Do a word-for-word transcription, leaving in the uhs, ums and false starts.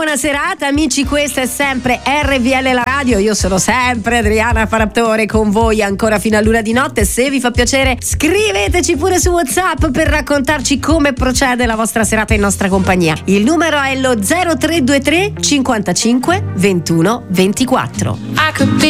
buona serata amici, questa è sempre R V L la radio, io sono sempre Adriana Parattore con voi ancora fino a l'una di notte. Se vi fa piacere scriveteci pure su WhatsApp per raccontarci come procede la vostra serata in nostra compagnia. Il numero è lo zero tre due tre cinquantacinque ventuno ventiquattro.